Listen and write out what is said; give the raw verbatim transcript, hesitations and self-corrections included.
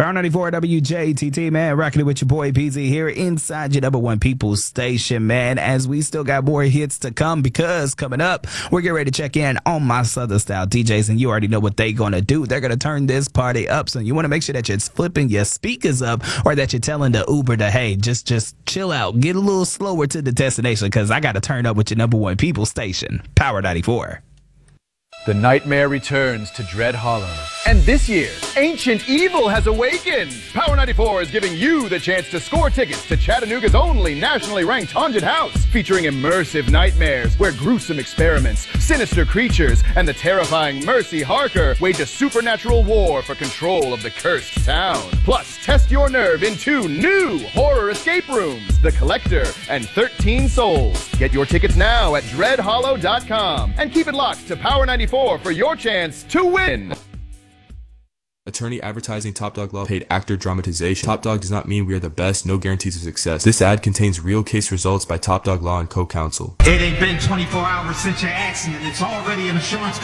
Power ninety-four W J T T, man, rocking it with your boy P Z here inside your number one people station, man, as we still got more hits to come, because coming up, we're getting ready to check in on my Southern Style D Js, and you already know what they're going to do. They're going to turn this party up, so you want to make sure that you're flipping your speakers up, or that you're telling the Uber to, hey, just, just chill out, get a little slower to the destination, because I got to turn up with your number one people station, Power ninety-four. The nightmare returns to Dread Hollow. And this year, Ancient Evil has awakened! Power ninety-four is giving you the chance to score tickets to Chattanooga's only nationally ranked haunted house, featuring immersive nightmares where gruesome experiments, sinister creatures, and the terrifying Mercy Harker wage a supernatural war for control of the cursed town. Plus, test your nerve in two new horror escape rooms, The Collector and thirteen Souls. Get your tickets now at dread hollow dot com and keep it locked to Power ninety-four for your chance to win! Attorney advertising Top Dog Law paid actor dramatization. Top Dog does not mean we are the best, no guarantees of success. This ad contains real case results by Top Dog Law and co-counsel. It ain't been twenty-four hours since your accident. It's already an insurance